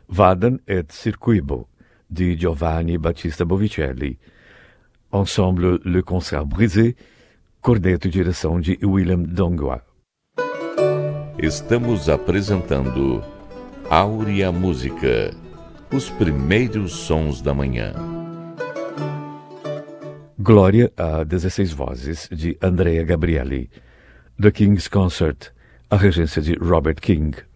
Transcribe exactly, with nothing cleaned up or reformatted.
Vaden et Circuibo, de Giovanni Battista Bovicelli. Ensemble Le Concert Brisé, corneto e direção de William Dongwa. Estamos apresentando Áurea Música, os primeiros sons da manhã. Glória a dezesseis vozes, de Andrea Gabrieli. The King's Concert, a regência de Robert King.